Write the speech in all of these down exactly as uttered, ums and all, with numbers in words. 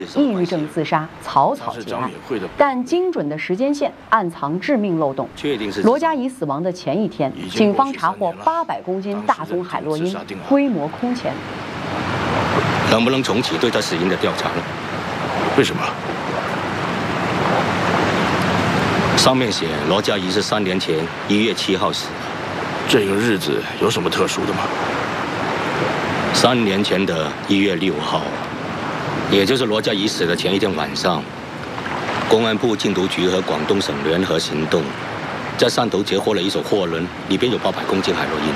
抑郁症自杀草草结案，但精准的时间线暗藏致命漏洞。罗佳怡死亡的前一天，警方查获八百公斤大宗海洛因，规模空前。 能不能重启对他死因的调查呢？ 为什么？ 上面写罗佳怡是三年前一月七号死的。 这个日子有什么特殊的吗？ 三年前的一月六号。 也就是罗佳怡死的前一天晚上，公安部禁毒局和广东省联合行动，在汕头截获了一艘货轮，里边有八百公斤海洛因。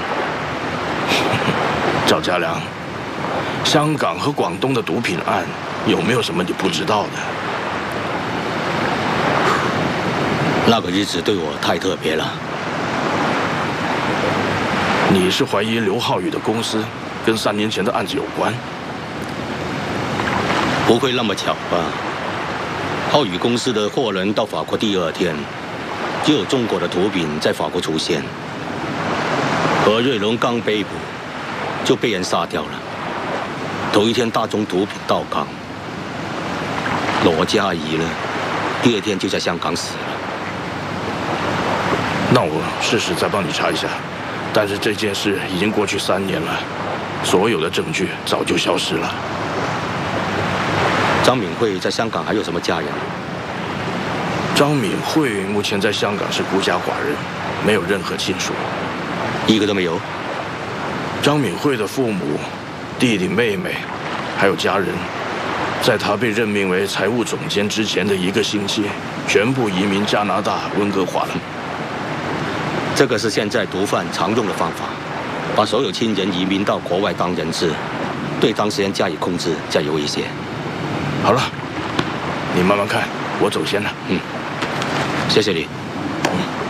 赵家良，香港和广东的毒品案有没有什么你不知道的？ 那个日子对我太特别了。 你是怀疑刘浩宇的公司跟三年前的案子有关？ 不会那么巧吧？浩宇公司的货轮到法国第二天，就有中国的毒品在法国出现。何瑞龙刚被捕，就被人杀掉了。头一天大宗毒品到港，罗佳怡呢，第二天就在香港死了。 那我试试再帮你查一下，但是这件事已经过去三年了，所有的证据早就消失了。 张敏慧在香港还有什么家人？ 张敏慧目前在香港是孤家寡人，没有任何亲属， 一个都没有。 张敏慧的父母、弟弟、妹妹，还有家人，在她被任命为财务总监之前的一个星期，全部移民加拿大温哥华了。 这个是现在毒贩常用的方法，把所有亲人移民到国外当人质，对当事人加以控制，加以威胁。 好了，你慢慢看，我走先了。 嗯，谢谢你。